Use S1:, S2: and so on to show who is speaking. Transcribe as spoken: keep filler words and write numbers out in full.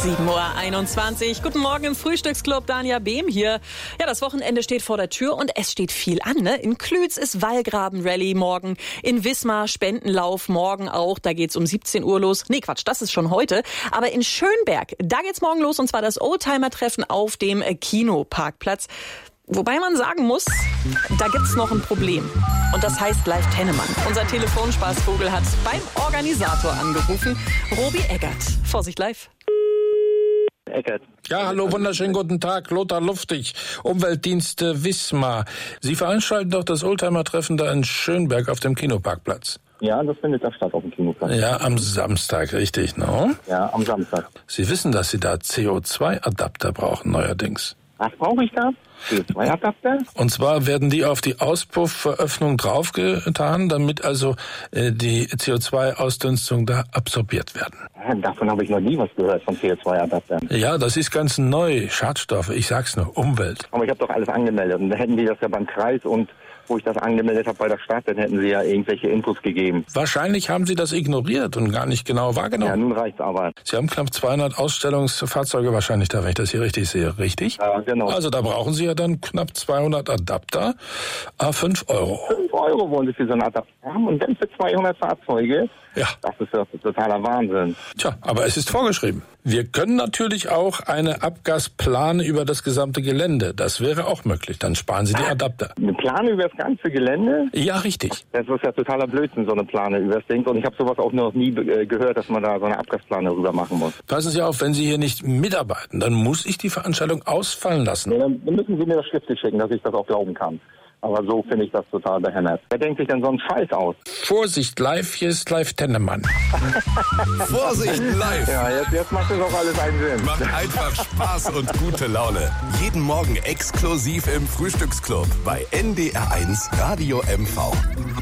S1: sieben Uhr einundzwanzig. Guten Morgen im Frühstücksclub, Dania Behm hier. Ja, das Wochenende steht vor der Tür und es steht viel an, ne? In Klütz ist Wallgraben-Rallye morgen, in Wismar Spendenlauf morgen auch. Da geht's um siebzehn Uhr los. Nee, Quatsch, das ist schon heute. Aber in Schönberg, da geht's morgen los und zwar das Oldtimer-Treffen auf dem Kinoparkplatz. Wobei man sagen muss, da gibt's noch ein Problem. Und das heißt Live Tennemann. Unser Telefonspaßvogel hat beim Organisator angerufen. Robi Eggert. Vorsicht live.
S2: Eckert.
S3: Ja, hallo, wunderschönen guten Tag. Lothar Luftig, Umweltdienste Wismar. Sie veranstalten doch das Oldtimer-Treffen da in Schönberg auf dem Kinoparkplatz.
S2: Ja, das findet da statt auf dem Kinoplatz.
S3: Ja, am Samstag, richtig, no?
S2: Ja, am Samstag.
S3: Sie wissen, dass Sie da C O zwei Adapter brauchen, neuerdings.
S2: Was brauche ich da? C O zwei Adapter?
S3: Und zwar werden die auf die Auspufföffnung draufgetan, damit also äh, die C O zwei Ausdünstung da absorbiert werden.
S2: Ja, davon habe ich noch nie was gehört, von C O zwei Adaptern.
S3: Ja, das ist ganz neu. Schadstoffe, ich sag's nur, Umwelt.
S2: Aber ich habe doch alles angemeldet. Und dann hätten die das ja beim Kreis und wo ich das angemeldet habe bei der Stadt, dann hätten sie ja irgendwelche Infos gegeben.
S3: Wahrscheinlich haben Sie das ignoriert und gar nicht genau wahrgenommen.
S2: Ja, nun reicht's aber.
S3: Sie haben knapp zweihundert Ausstellungsfahrzeuge wahrscheinlich da, wenn ich das hier richtig sehe, richtig?
S2: Ja, genau.
S3: Also da brauchen Sie ja dann knapp zweihundert Adapter, à fünf Euro.
S2: fünf Euro wollen sie für so einen Adapter haben und dann für zweihundert Fahrzeuge?
S3: Ja.
S2: Das ist ja totaler Wahnsinn.
S3: Tja, aber es ist vorgeschrieben. Wir können natürlich auch eine Abgasplane über das gesamte Gelände. Das wäre auch möglich. Dann sparen Sie die Adapter.
S2: Eine Plane über das ganze Gelände?
S3: Ja, richtig.
S2: Das ist ja totaler Blödsinn, so eine Plane über das Ding. Und ich habe sowas auch noch nie äh, gehört, dass man da so eine Abgasplane rüber machen muss.
S3: Passen Sie auf, wenn Sie hier nicht mitarbeiten, dann muss ich die Veranstaltung ausfallen lassen.
S2: Ja, dann müssen Sie mir das schriftlich schicken, dass ich das auch glauben kann. Aber so finde ich das total behämmert. Wer denkt sich denn so einen Scheiß aus?
S3: Vorsicht, live, hier ist Live Tennemann.
S4: Vorsicht, live.
S2: Ja, jetzt, jetzt macht das auch alles einen Sinn.
S4: Macht einfach Spaß und gute Laune. Jeden Morgen exklusiv im Frühstücksclub bei N D R eins Radio M V.